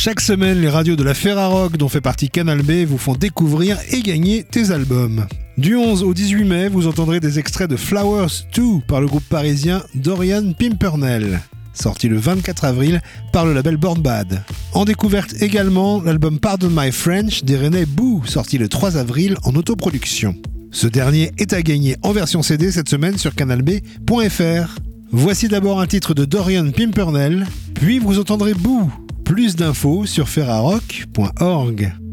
Chaque semaine, les radios de la Ferrarock, dont fait partie Canal B, vous font découvrir et gagner des albums. Du 11 au 18 mai, vous entendrez des extraits de Flowers 2 par le groupe parisien Dorian Pimpernel, sorti le 24 avril par le label Born Bad. En découverte également, l'album Pardon My French d'Irénée Boo, sorti le 3 avril en autoproduction. Ce dernier est à gagner en version CD cette semaine sur canalb.fr. Voici d'abord un titre de Dorian Pimpernel, puis vous entendrez Boo. Plus d'infos sur ferrarock.org.